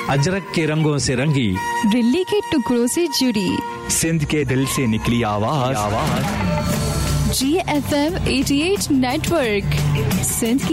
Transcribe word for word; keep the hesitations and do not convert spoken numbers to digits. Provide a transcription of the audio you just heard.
अजरक के रंगों से रंगी, दिल्ली के टुकड़ों से जुड़ी, सिंध के दिल से निकली आवाज आवाज जी एफ एम अठासी नेटवर्क, सिंध